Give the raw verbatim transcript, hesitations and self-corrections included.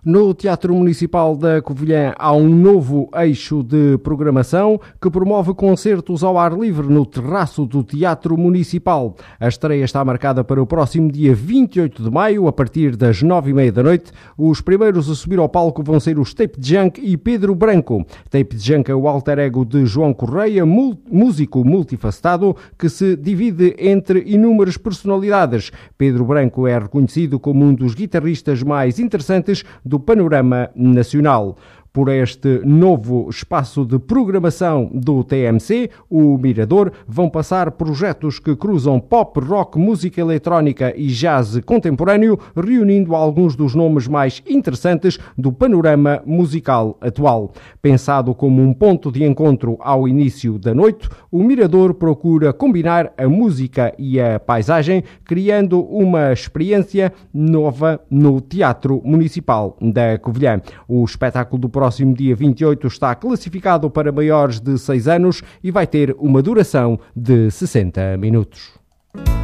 No Teatro Municipal da Covilhã há um novo eixo de programação que promove concertos ao ar livre no terraço do Teatro Municipal. A estreia está marcada para o próximo dia vinte e oito de maio, a partir das nove e meia da noite. Os primeiros a subir ao palco vão ser os Tape Junk e Pedro Branco. Tape Junk é o alter ego de João Correia, músico multifacetado que se divide entre inúmeras personalidades. Pedro Branco é reconhecido como um dos guitarristas mais interessantes do panorama nacional. Por este novo espaço de programação do T M C, o Mirador, vão passar projetos que cruzam pop, rock, música eletrónica e jazz contemporâneo, reunindo alguns dos nomes mais interessantes do panorama musical atual. Pensado como um ponto de encontro ao início da noite, o Mirador procura combinar a música e a paisagem, criando uma experiência nova no Teatro Municipal da Covilhã. O espetáculo do próximo próximo dia vinte e oito está classificado para maiores de seis anos e vai ter uma duração de sessenta minutos.